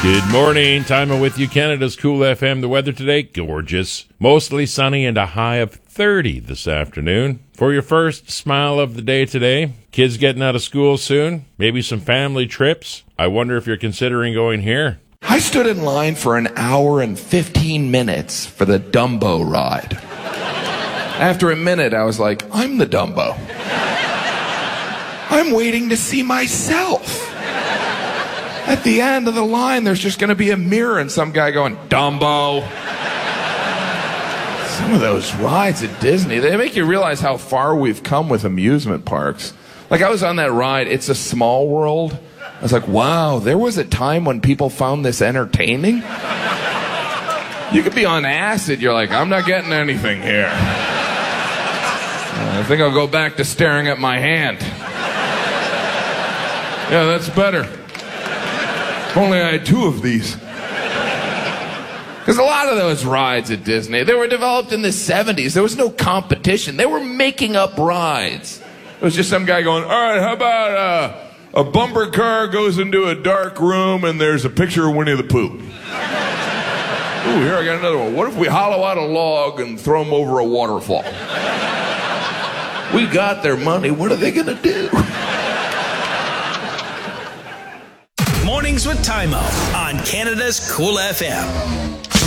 Good morning. Time with you, Canada's Cool FM. The weather today, gorgeous. Mostly sunny and a high of 30 this afternoon. For your first smile of the day today, kids getting out of school soon, maybe some family trips. I wonder if you're considering going here. I stood in line for an hour and 15 minutes for the Dumbo ride. After a minute, I was like, I'm the Dumbo. I'm waiting to see myself. At the end of the line, there's just going to be a mirror and some guy going, Dumbo. Some of those rides at Disney, they make you realize how far we've come with amusement parks. Like, I was on that ride, It's a Small World. I was like, wow, there was a time when people found this entertaining? You could be on acid, you're like, I'm not getting anything here. I think I'll go back to staring at my hand. Yeah, that's better. If only I had two of these. Because a lot of those rides at Disney, they were developed in the 70s. There was no competition. They were making up rides. It was just some guy going, all right, how about a bumper car goes into a dark room and there's a picture of Winnie the Pooh. Ooh, here I got another one. What if we hollow out a log and throw them over a waterfall? We got their money. What are they going to do? Mornings with Timo on Canada's Cool FM.